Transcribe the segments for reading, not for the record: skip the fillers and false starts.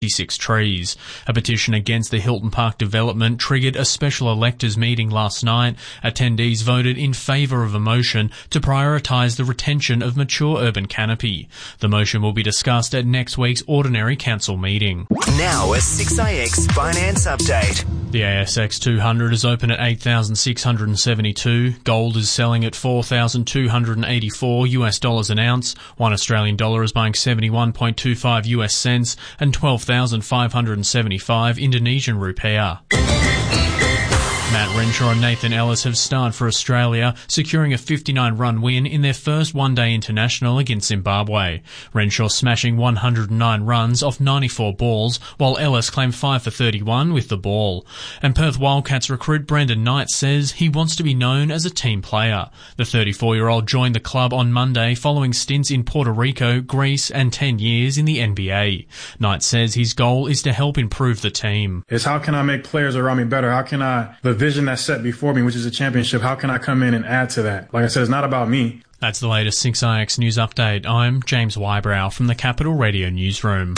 trees. A petition against the Hilton Park development triggered a special electors meeting last night. Attendees voted in favour of a motion to prioritise the retention of mature urban canopy. The motion will be discussed at next week's ordinary council meeting. Now a 6AX finance update. The ASX 200 is open at 8,672. Gold is selling at $4,284 an ounce. $1 Australian dollar is buying 71.25 US cents and 12,575 Indonesian rupiah. Matt Renshaw and Nathan Ellis have starred for Australia, securing a 59-run win in their first one-day international against Zimbabwe. Renshaw smashing 109 runs off 94 balls, while Ellis claimed 5 for 31 with the ball. And Perth Wildcats recruit Brendan Knight says he wants to be known as a team player. The 34-year-old joined the club on Monday following stints in Puerto Rico, Greece and 10 years in the NBA. Knight says his goal is to help improve the team. It's how can I make players around me better? How can the vision that's set before me, which is a championship, how can I come in and add to that? Like I said, it's not about me. That's the latest 6IX News Update. I'm James Wybrow from the Capital Radio Newsroom.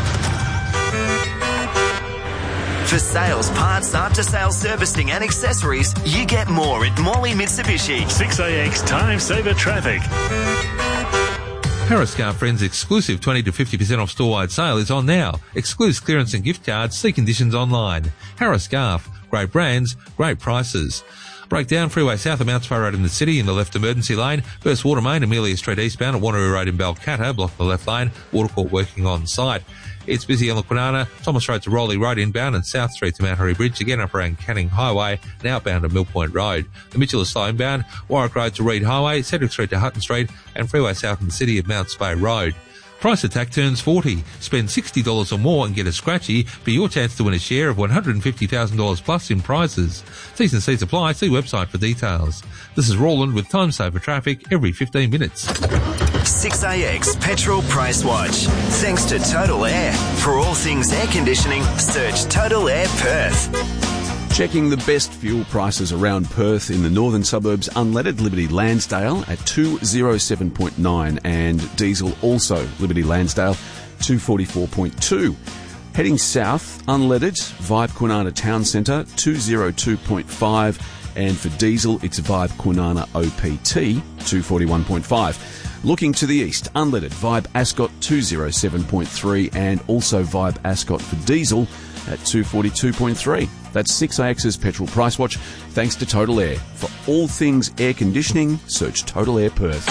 For sales, parts, after-sales servicing and accessories, you get more at Morley Mitsubishi. 6AX Time Saver Traffic. Harris Scarf Friends' exclusive 20 to 50% off store-wide sale is on now. Exclusive clearance and gift cards, see conditions online. Harris Scarf, great brands, great prices. Breakdown Freeway South of Mount Spur Road in the city in the left emergency lane. Burst Water Main, Amelia Street eastbound at Wanneroo Road in Balcatta, block the left lane. Watercourt working on site. It's busy on the Kwinana, Thomas Road to Rowley Road inbound and South Street to Mount Harry Bridge, again up around Canning Highway and outbound to Mill Point Road. The Mitchell is slow inbound, Warwick Road to Reed Highway, Cedric Street to Hutton Street and Freeway South in the city of Mount Spey Road. Price Attack turns 40. Spend $60 or more and get a scratchy for your chance to win a share of $150,000 plus in prizes. T's and C's apply. See website for details. This is Roland with Time Saver Traffic every 15 minutes. 6AX Petrol Price Watch. Thanks to Total Air. For all things air conditioning, search Total Air Perth. Checking the best fuel prices around Perth in the northern suburbs, unleaded Liberty Lansdale at 207.9 and diesel also Liberty Lansdale 244.2. Heading south, unleaded Vibe Kwinana Town Centre 202.5 and for diesel it's Vibe Kwinana OPT 241.5. Looking to the east, unleaded Vibe Ascot 207.3 and also Vibe Ascot for diesel at 242.3. That's 6AX's Petrol Price Watch, thanks to Total Air. For all things air conditioning, search Total Air Perth.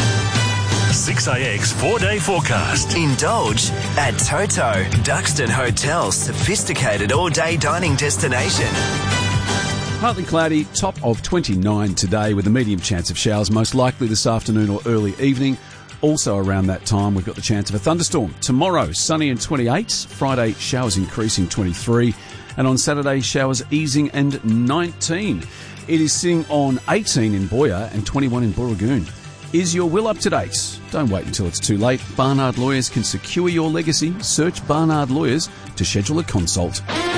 6AX 4-day forecast. Indulge at Toto, Duxton Hotel's sophisticated all-day dining destination. Partly cloudy, top of 29 today with a medium chance of showers, most likely this afternoon or early evening. Also around that time, we've got the chance of a thunderstorm. Tomorrow, sunny and 28. Friday, showers increasing 23. And on Saturday, showers easing and 19. It is sitting on 18 in Boyer and 21 in Booragoon. Is your will up to date? Don't wait until it's too late. Barnard Lawyers can secure your legacy. Search Barnard Lawyers to schedule a consult.